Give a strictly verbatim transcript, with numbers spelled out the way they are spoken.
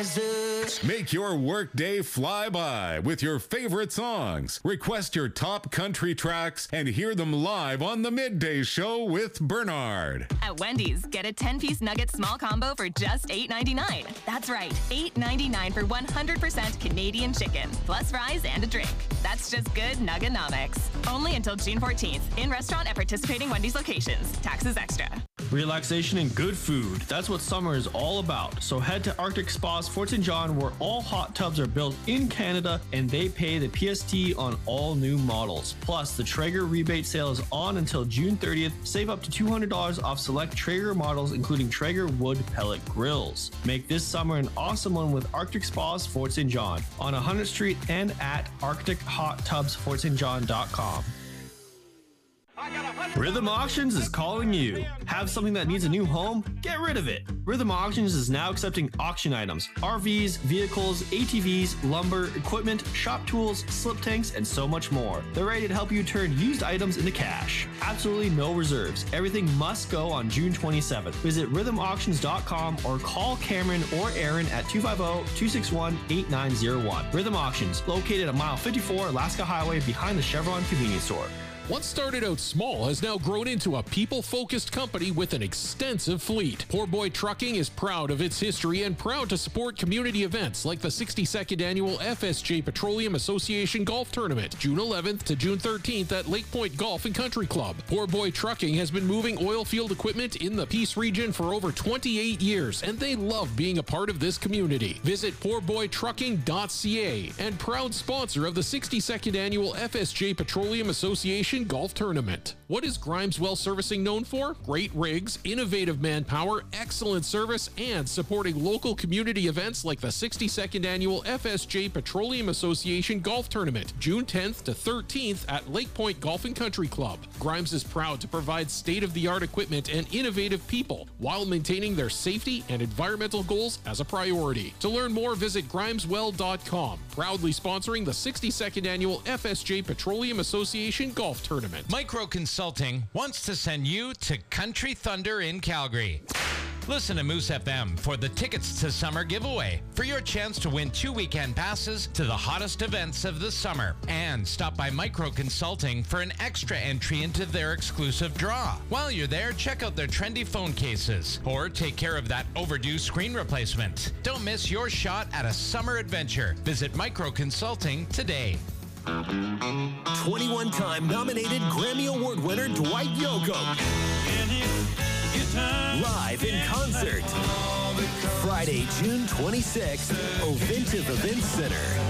rises. Make your workday fly by with your favorite songs. Request your top country tracks and hear them live on the Midday Show with Bernard. At Wendy's, get a ten-piece nugget small combo for just eight ninety-nine. That's right, eight ninety-nine for one hundred percent Canadian chicken, plus fries and a drink. That's just good nuggenomics. Only until June fourteenth. In restaurant at participating Wendy's locations. Taxes extra. Relaxation and good food. That's what summer is all about. So head to Arctic Spas Fort Saint John, where all hot tubs are built in Canada and they pay the P S T on all new models. Plus, the Traeger rebate sale is on until June thirtieth. Save up to two hundred dollars off select Traeger models, including Traeger wood pellet grills. Make this summer an awesome one with Arctic Spas Fort Saint John on one hundredth Street and at arctic hot tubs fort st john dot com. Rhythm Auctions is calling you. Have something that needs a new home? Get rid of it. Rhythm Auctions is now accepting auction items, R Vs, vehicles, A T Vs, lumber, equipment, shop tools, slip tanks, and so much more. They're ready to help you turn used items into cash. Absolutely no reserves. Everything must go on June twenty-seventh. Visit rhythm auctions dot com or call Cameron or Aaron at two five zero, two six one, eight nine zero one. Rhythm Auctions, located at mile fifty-four Alaska Highway behind the Chevron convenience store. What started out small has now grown into a people-focused company with an extensive fleet. Poor Boy Trucking is proud of its history and proud to support community events like the sixty-second Annual F S J Petroleum Association Golf Tournament, June eleventh to June thirteenth at Lake Point Golf and Country Club. Poor Boy Trucking has been moving oil field equipment in the Peace region for over twenty-eight years, and they love being a part of this community. Visit poor boy trucking dot c a and proud sponsor of the sixty-second Annual F S J Petroleum Association Golf Tournament. What is Grimes Well Servicing known for? Great rigs, innovative manpower, excellent service, and supporting local community events like the sixty-second Annual F S J Petroleum Association Golf Tournament, June tenth to thirteenth at Lake Point Golf and Country Club. Grimes is proud to provide state-of-the-art equipment and innovative people while maintaining their safety and environmental goals as a priority. To learn more, visit grimes well dot com. Proudly sponsoring the sixty-second Annual F S J Petroleum Association Golf Tournament. Micro Consulting wants to send you to Country Thunder in Calgary. Listen to Moose F M for the Tickets to Summer giveaway for your chance to win two weekend passes to the hottest events of the summer. And stop by Micro Consulting for an extra entry into their exclusive draw. While you're there, check out their trendy phone cases or take care of that overdue screen replacement. Don't miss your shot at a summer adventure. Visit Micro Consulting today. twenty-one time nominated Grammy Award winner Dwight Yoakam. Live in concert. Friday, June twenty-sixth, Ovintiv Events Center.